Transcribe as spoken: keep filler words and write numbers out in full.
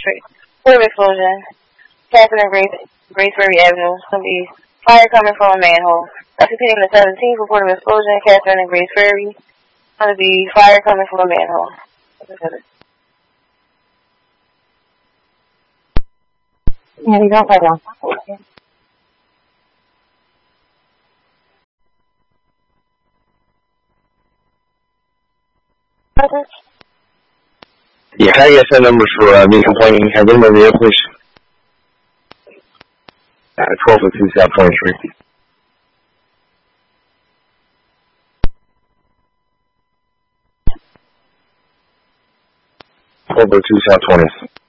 Street. Fire explosion. Catherine and Grace, Graceberry Avenue. It's going to be fire coming from a manhole. Repeating the seventeenth, report of explosion. Catherine and Graceberry. It's going to be fire coming from a manhole. Yeah, you don't play long. Yeah, can I get that number for uh, me complaining? Have them over there, please? Uh, twelve oh two South twenty-three. twelve oh two South twentieth.